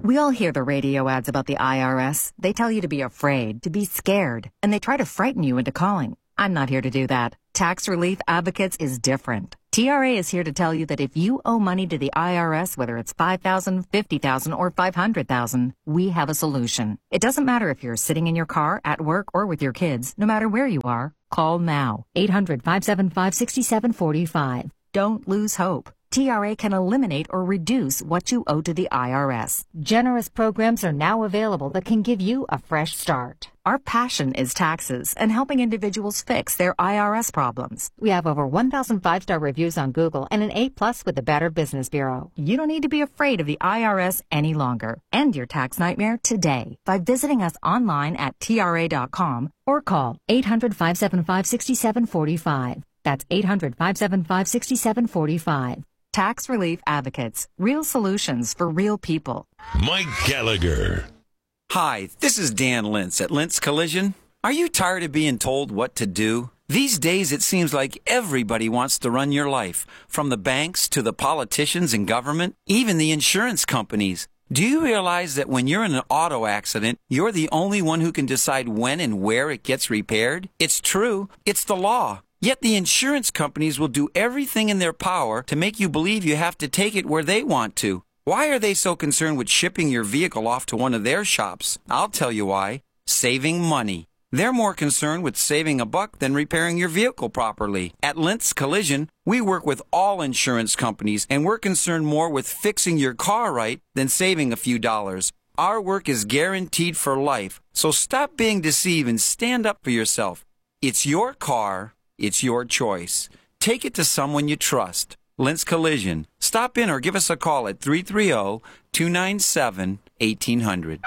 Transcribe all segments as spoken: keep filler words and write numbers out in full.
We all hear the radio ads about the I R S. They tell you to be afraid, to be scared, and they try to frighten you into calling. I'm not here to do that. Tax Relief Advocates is different. T R A is here to tell you that if you owe money to the I R S, whether it's five thousand dollars, fifty thousand dollars, or five hundred thousand dollars, we have a solution. It doesn't matter if you're sitting in your car, at work, or with your kids. No matter where you are, call now. eight hundred, five seven five, six seven four five. Don't lose hope. T R A can eliminate or reduce what you owe to the I R S. Generous programs are now available that can give you a fresh start. Our passion is taxes and helping individuals fix their I R S problems. We have over one thousand five-star reviews on Google and an A plus with the Better Business Bureau. You don't need to be afraid of the I R S any longer. End your tax nightmare today by visiting us online at T R A dot com or call eight hundred, five seven five, six seven four five. That's eight hundred, five seven five, six seven four five. Tax Relief Advocates. Real solutions for real people. Mike Gallagher. Hi, this is Dan Lintz at Lintz Collision. Are you tired of being told what to do? These days it seems like everybody wants to run your life, from the banks to the politicians and government, even the insurance companies. Do you realize that when you're in an auto accident, you're the only one who can decide when and where it gets repaired? It's true. It's the law. Yet the insurance companies will do everything in their power to make you believe you have to take it where they want to. Why are they so concerned with shipping your vehicle off to one of their shops? I'll tell you why. Saving money. They're more concerned with saving a buck than repairing your vehicle properly. At Lintz Collision, we work with all insurance companies, and we're concerned more with fixing your car right than saving a few dollars. Our work is guaranteed for life, so stop being deceived and stand up for yourself. It's your car. It's your choice. Take it to someone you trust. Lintz Collision. Stop in or give us a call at three three zero, two nine seven, one eight zero zero.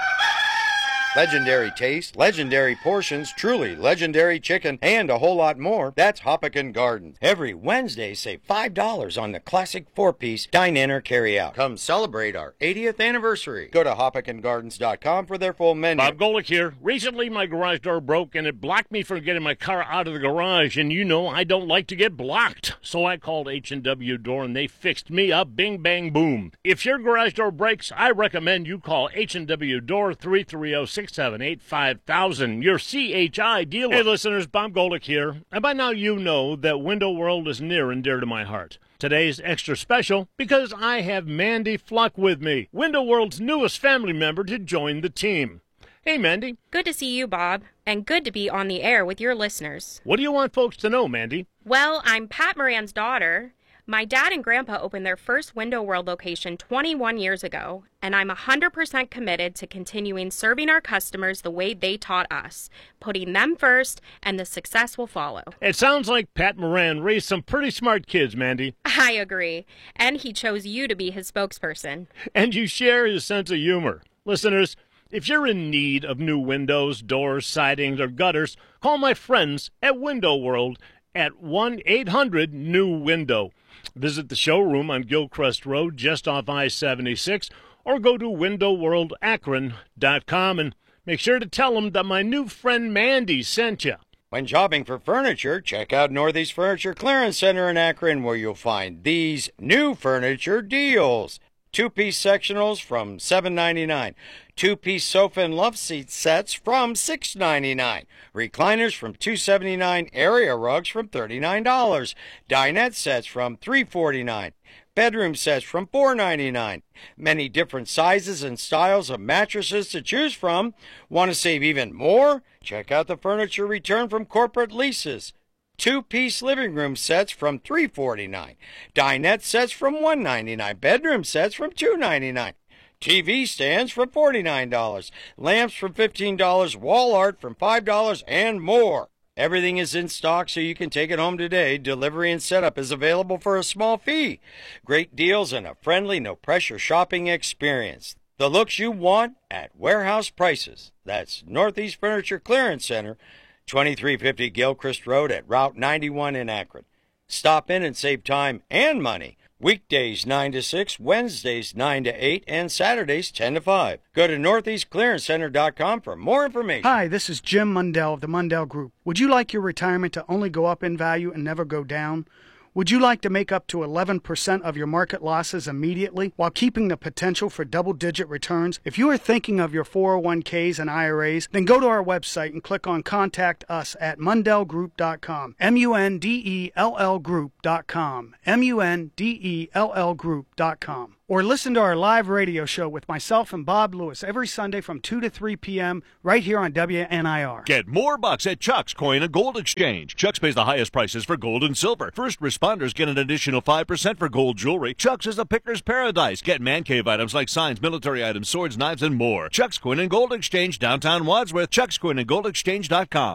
Legendary taste, legendary portions, truly legendary chicken, and a whole lot more. That's Hoppican Gardens. Every Wednesday, save five dollars on the classic four-piece dine-in or carry-out. Come celebrate our eightieth anniversary. Go to hoppican gardens dot com for their full menu. Bob Golick here. Recently, my garage door broke, and it blocked me from getting my car out of the garage. And you know, I don't like to get blocked. So I called H and W Door, and they fixed me up. Bing, bang, boom. If your garage door breaks, I recommend you call H and W Door, three three zero, six seven eight five thousand, your C H I dealer. Hey listeners, Bob Golick here, and by now you know that Window World is near and dear to my heart. Today's extra special because I have Mandy Fluck with me, Window World's newest family member to join the team. Hey Mandy. Good to see you, Bob, and good to be on the air with your listeners. What do you want folks to know, Mandy? Well, I'm Pat Moran's daughter. My dad and grandpa opened their first Window World location twenty-one years ago, and I'm one hundred percent committed to continuing serving our customers the way they taught us, putting them first, and the success will follow. It sounds like Pat Moran raised some pretty smart kids, Mandy. I agree, and he chose you to be his spokesperson. And you share his sense of humor. Listeners, if you're in need of new windows, doors, sidings, or gutters, call my friends at Window World at one eight hundred new window. Visit the showroom on Gilcrest Road just off I seventy-six or go to window world akron dot com and make sure to tell them that my new friend Mandy sent you. When shopping for furniture, check out Northeast Furniture Clearance Center in Akron, where you'll find these new furniture deals. Two-piece sectionals from seven ninety-nine. Two-piece sofa and love seat sets from six ninety-nine. Recliners from two seventy-nine. Area rugs from thirty-nine dollars. Dinette sets from three forty-nine. Bedroom sets from four ninety-nine. Many different sizes and styles of mattresses to choose from. Want to save even more? Check out the furniture return from corporate leases. Two-piece living room sets from three forty-nine. Dinette sets from one ninety-nine. Bedroom sets from two ninety-nine. T V stands from forty-nine dollars. Lamps from fifteen dollars. Wall art from five dollars and more. Everything is in stock so you can take it home today. Delivery and setup is available for a small fee. Great deals and a friendly, no-pressure shopping experience. The looks you want at warehouse prices. That's Northeast Furniture Clearance Center, twenty-three fifty Gilchrist Road at Route ninety-one in Akron. Stop in and save time and money. Weekdays nine to six, Wednesdays nine to eight, and Saturdays ten to five. Go to northeast clearance center dot com for more information. Hi, this is Jim Mundell of the Mundell Group. Would you like your retirement to only go up in value and never go down? Would you like to make up to eleven percent of your market losses immediately while keeping the potential for double-digit returns? If you are thinking of your four oh one k's and I R As, then go to our website and click on Contact Us at mundell group dot com. M U N D E L L group dot com. M U N D E L L group dot com. Or listen to our live radio show with myself and Bob Lewis every Sunday from two to three p.m. right here on W N I R. Get more bucks at Chuck's Coin and Gold Exchange. Chuck's pays the highest prices for gold and silver. First responders get an additional five percent for gold jewelry. Chuck's is a picker's paradise. Get man cave items like signs, military items, swords, knives, and more. Chuck's Coin and Gold Exchange, downtown Wadsworth. Chuck's Coin and Gold Exchange dot com.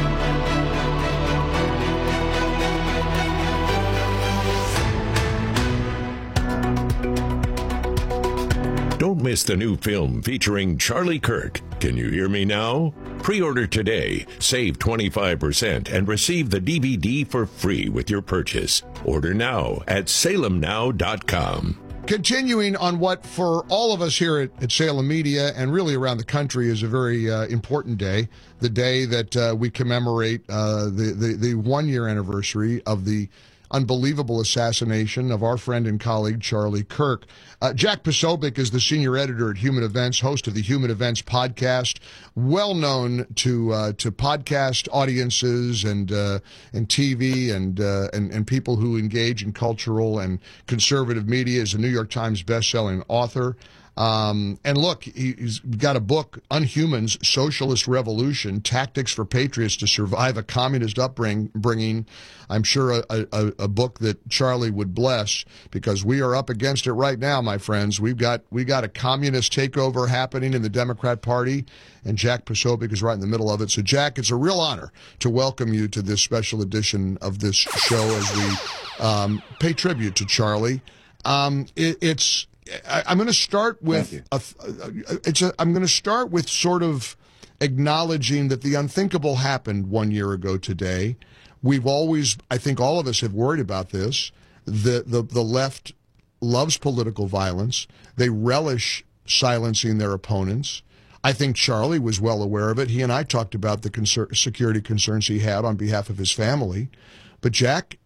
Don't miss the new film featuring Charlie Kirk. Can you hear me now? Pre-order today, save twenty-five percent, and receive the D V D for free with your purchase. Order now at salem now dot com. Continuing on what for all of us here at, at Salem Media and really around the country is a very uh, important day, the day that uh, we commemorate uh, the, the, the one-year anniversary of the unbelievable assassination of our friend and colleague Charlie Kirk. Uh, Jack Posobiec is the senior editor at Human Events, host of the Human Events podcast, well known to uh, to podcast audiences and uh, and T V and, uh, and and people who engage in cultural and conservative media. Is a New York Times best-selling author. Um, and look, he's got a book, Unhumans, Socialist Revolution, Tactics for Patriots to Survive a Communist Upbringing. I'm sure a, a, a book that Charlie would bless, because we are up against it right now, my friends. We've got we got a communist takeover happening in the Democrat Party, and Jack Posobiec is right in the middle of it. So, Jack, it's a real honor to welcome you to this special edition of this show as we um, pay tribute to Charlie. Um, it, it's I, I'm going to start with a, it's a, I'm going to start with sort of acknowledging that the unthinkable happened one year ago today. We've always, I think all of us have worried about this. The the the left loves political violence. They relish silencing their opponents. I think Charlie was well aware of it. He and I talked about the concern, security concerns he had on behalf of his family. But Jack,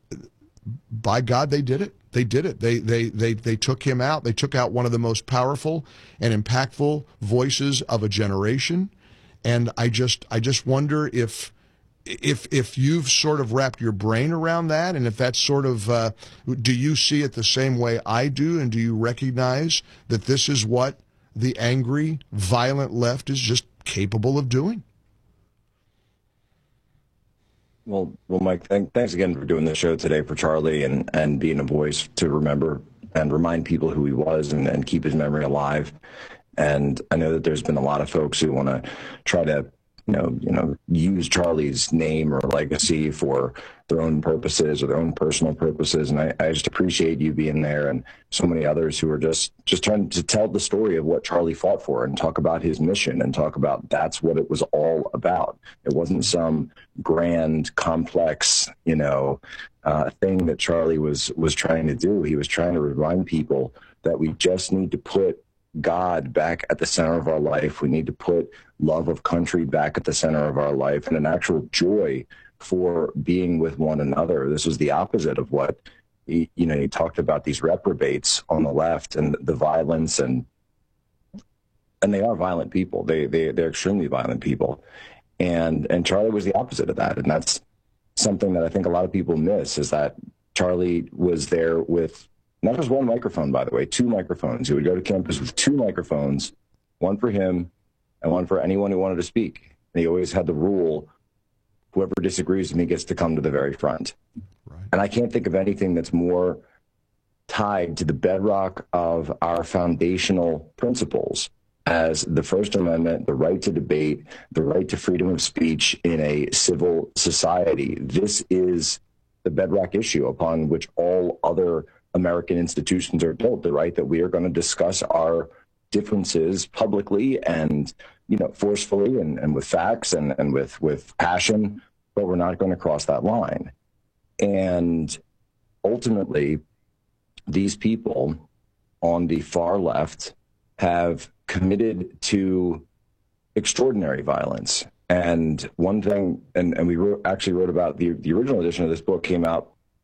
by God, they did it. They did it. They they they they took him out. They took out one of the most powerful and impactful voices of a generation. And I just I just wonder if if if you've sort of wrapped your brain around that, and if that's sort of uh, do you see it the same way I do, and do you recognize that this is what the angry, violent left is just capable of doing? Well, well, Mike, th- thanks again for doing the show today for Charlie and, and being a voice to remember and remind people who he was and, and keep his memory alive. And I know that there's been a lot of folks who want to try to, you know, you know, use Charlie's name or legacy for their own purposes or their own personal purposes. And I, I just appreciate you being there and so many others who are just, just trying to tell the story of what Charlie fought for and talk about his mission and talk about that's what it was all about. It wasn't some grand, complex, you know, uh, thing that Charlie was, was trying to do. He was trying to remind people that we just need to put God back at the center of our life. We need to put love of country back at the center of our life and an actual joy for being with one another. This was the opposite of what, he, you know, he talked about these reprobates on the left and the violence, and and they are violent people. They, they, they're extremely violent people. And, and Charlie was the opposite of that. And that's something that I think a lot of people miss, is that Charlie was there with not just one microphone, by the way, two microphones. He would go to campus with two microphones, one for him and one for anyone who wanted to speak. And he always had the rule, whoever disagrees with me gets to come to the very front. Right. And I can't think of anything that's more tied to the bedrock of our foundational principles as the First Amendment, the right to debate, the right to freedom of speech in a civil society. This is the bedrock issue upon which all other American institutions are built, the right that we are going to discuss our differences publicly and, you know, forcefully and, and with facts and, and with, with passion, but we're not going to cross that line. And ultimately, these people on the far left have committed to extraordinary violence. And one thing, and, and we wrote, actually wrote about the, the original edition of this book came out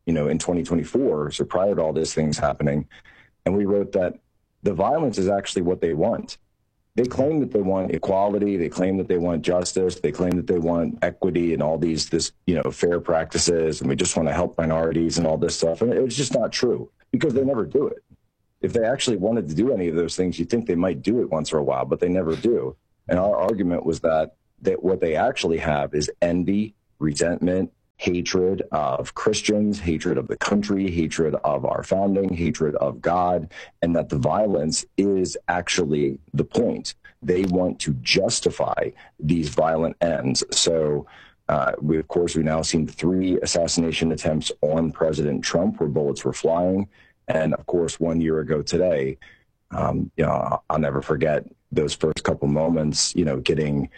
you know, in twenty twenty-four, so prior to all these things happening, and we wrote that the violence is actually what they want. They claim that they want equality, they claim that they want justice, they claim that they want equity and all these, this, you know, fair practices, and we just want to help minorities and all this stuff. And it's just not true, because they never do it. If they actually wanted to do any of those things, you'd think they might do it once in a while, but they never do. And our argument was that, that what they actually have is envy, resentment, hatred of Christians, hatred of the country, hatred of our founding, hatred of God, and that the violence is actually the point. They want to justify these violent ends. So, uh, we, of course, we've now seen three assassination attempts on President Trump where bullets were flying. And, of course, one year ago today, um, you know, I'll never forget those first couple moments, you know, getting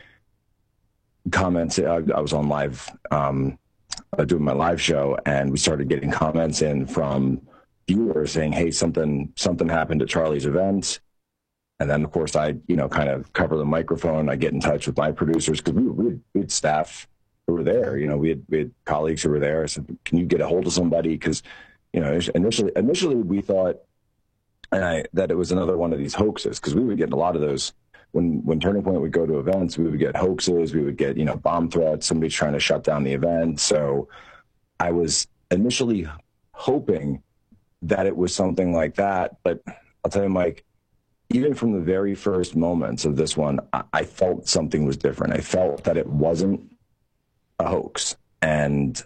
comments. I, I was on live um Uh, doing my live show, and we started getting comments in from viewers saying, hey, something something happened at Charlie's event. And then, of course, I, you know, kind of cover the microphone. I get in touch with my producers, because we, we, we had staff who were there. You know, we had, we had colleagues who were there. I said, can you get a hold of somebody? Because, you know, initially, initially we thought and I, that it was another one of these hoaxes, because we would get a lot of those. When when Turning Point would go to events, we would get hoaxes, we would get, you know, bomb threats, somebody's trying to shut down the event. So I was initially hoping that it was something like that. But I'll tell you, Mike, even from the very first moments of this one, I, I felt something was different. I felt that it wasn't a hoax. And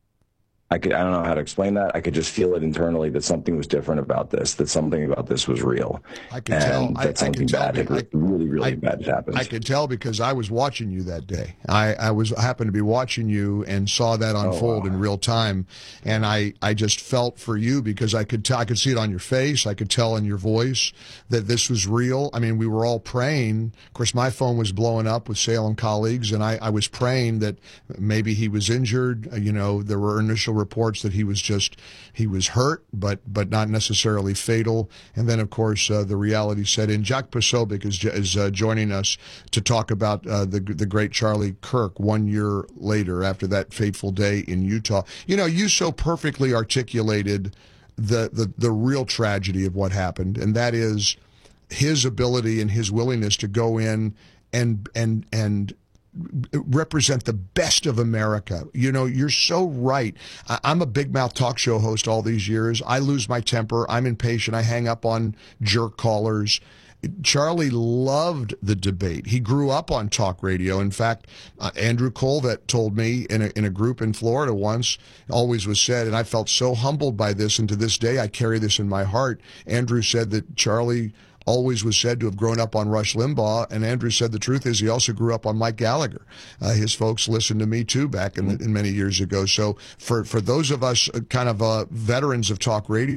I could, I don't know how to explain that. I could just feel it internally that something was different about this, that something about this was real. I could and tell. That I, something I tell, bad had I, really, really I, bad had happened. I could tell because I was watching you that day. I, I was happened to be watching you and saw that unfold oh, wow. in real time. And I, I just felt for you because I could tell, I could see it on your face. I could tell in your voice that this was real. I mean, we were all praying. Of course, my phone was blowing up with Salem colleagues, and I, I was praying that maybe he was injured. You know, there were initial reports that he was just he was hurt, but but not necessarily fatal. And then, of course, uh, the reality set in. Jack Posobiec is is uh, joining us to talk about uh, the the great Charlie Kirk one year later after that fateful day in Utah. You know, you so perfectly articulated the the the real tragedy of what happened, and that is his ability and his willingness to go in and and and represent the best of America. You know, you're so right. I'm a big mouth talk show host all these years. I lose my temper. I'm impatient. I hang up on jerk callers. Charlie loved the debate. He grew up on talk radio. In fact, uh, Andrew Colvett told me in a, in a group in Florida once, always was said, and I felt so humbled by this, and to this day I carry this in my heart. Andrew said that Charlie always was said to have grown up on Rush Limbaugh, and Andrew said the truth is he also grew up on Mike Gallagher. Uh, his folks listened to me too back in, in many years ago. So for for those of us kind of uh, veterans of talk radio,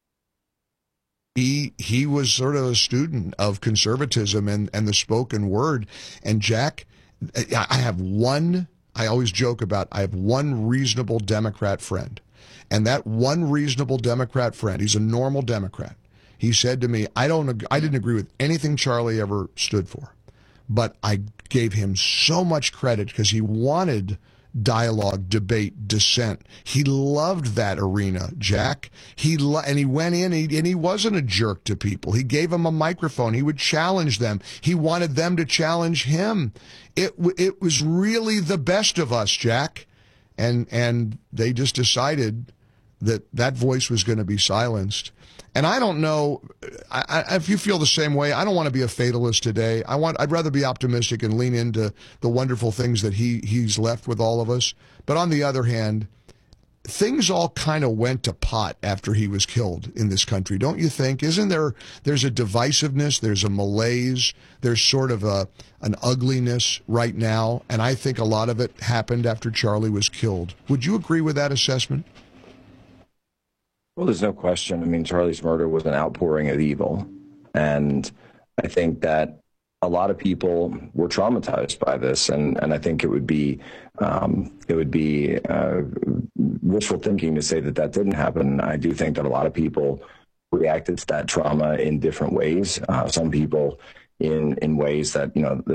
he he was sort of a student of conservatism and and the spoken word. And Jack, I have one. I always joke about I have one reasonable Democrat friend, and that one reasonable Democrat friend, he's a normal Democrat. He said to me, I don't, I didn't agree with anything Charlie ever stood for, but I gave him so much credit because he wanted dialogue, debate, dissent. He loved that arena, Jack. He lo- and he went in and he, and he wasn't a jerk to people. He gave them a microphone. He would challenge them. He wanted them to challenge him. It it was really the best of us, Jack, and and they just decided that that voice was going to be silenced. And I don't know I, I, if you feel the same way. I don't want to be a fatalist today. I want, I'd rather be optimistic and lean into the wonderful things that he, he's left with all of us. But on the other hand, things all kind of went to pot after he was killed in this country, don't you think? Isn't there, there's a divisiveness, there's a malaise, there's sort of a an ugliness right now, and I think a lot of it happened after Charlie was killed. Would you agree with that assessment? Well, there's no question. I mean, Charlie's murder was an outpouring of evil. And I think that a lot of people were traumatized by this. And, and I think it would be um, it would be uh, wishful thinking to say that that didn't happen. I do think that a lot of people reacted to that trauma in different ways. Uh, some people in, in ways that, you know, there's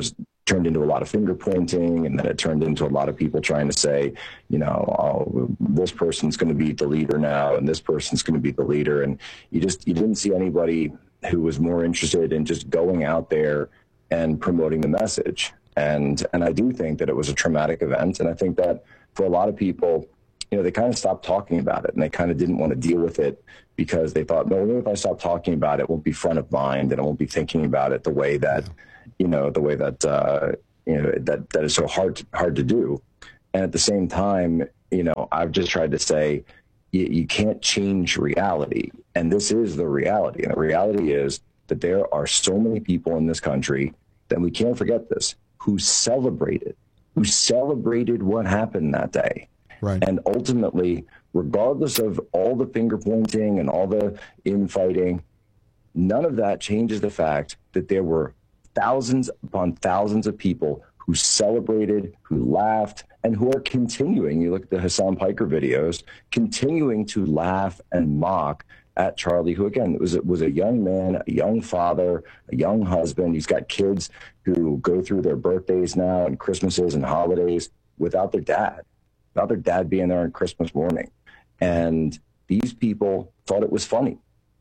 turned into a lot of finger pointing, and then it turned into a lot of people trying to say, you know, oh, this person's going to be the leader now, and this person's going to be the leader. And you just, you didn't see anybody who was more interested in just going out there and promoting the message. And, and I do think that it was a traumatic event. And I think that for a lot of people, you know, they kind of stopped talking about it, and they kind of didn't want to deal with it because they thought, no, if I stop talking about it, it won't be front of mind, and I won't be thinking about it the way that, you know, the way that, uh, you know, that, that is so hard, to, hard to do. And at the same time, you know, I've just tried to say, you, you can't change reality. And this is the reality. And the reality is that there are so many people in this country, that we can't forget this, who celebrated, who celebrated what happened that day. Right. And ultimately, regardless of all the finger pointing and all the infighting, none of that changes the fact that there were thousands upon thousands of people who celebrated, who laughed, and who are continuing. You look at the Hassan Piker videos, continuing to laugh and mock at Charlie, who, again, was, was a young man, a young father, a young husband. He's got kids who go through their birthdays now and Christmases and holidays without their dad. Without their dad being there on Christmas morning. And these people thought it was funny.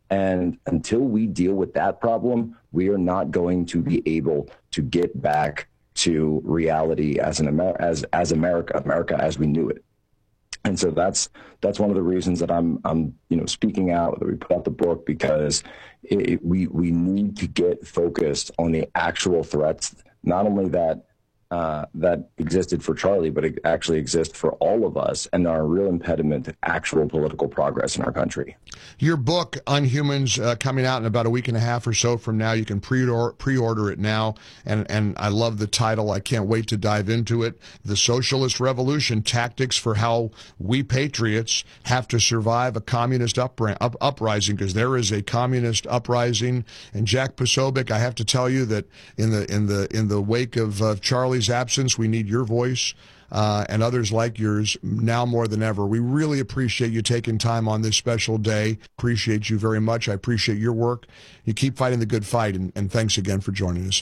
And until we deal with that problem, we are not going to be able to get back to reality as an Amer- as as America, America as we knew it. And so that's that's one of the reasons that I'm I'm you know speaking out, that we put out the book, because it, it, we we need to get focused on the actual threats, not only that Uh, that existed for Charlie, but it actually exists for all of us, and are a real impediment to actual political progress in our country. Your book, Unhumans, uh, coming out in about a week and a half or so from now. You can pre-order, pre-order it now, and, and I love the title. I can't wait to dive into it. The Socialist Revolution, Tactics for How We Patriots Have to Survive a Communist upra- up- Uprising, because there is a communist uprising. And Jack Posobiec, I have to tell you that in the in the in the wake of uh, Charlie absence, we need your voice uh, and others like yours now more than ever. We really appreciate you taking time on this special day. Appreciate you very much. I appreciate your work. You keep fighting the good fight, and, and thanks again for joining us.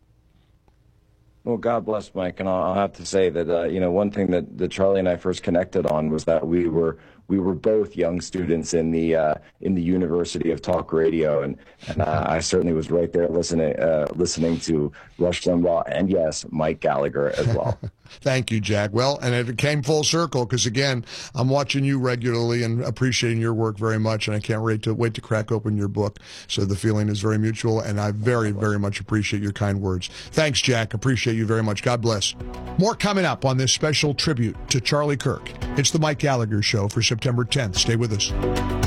Well, God bless, Mike. And I'll, I'll have to say that, uh, you know, one thing that, that Charlie and I first connected on was that we were we were both young students in the uh, in the University of Talk Radio, and and uh, I certainly was right there listening uh, listening to Rush Limbaugh and, yes, Mike Gallagher as well. Thank you, Jack. Well, and it came full circle, because again, I'm watching you regularly and appreciating your work very much, and I can't wait to wait to crack open your book. So the feeling is very mutual, and I very, very much appreciate your kind words. Thanks, Jack. Appreciate you very much. God bless. More coming up on this special tribute to Charlie Kirk. It's the Mike Gallagher Show for September tenth. Stay with us.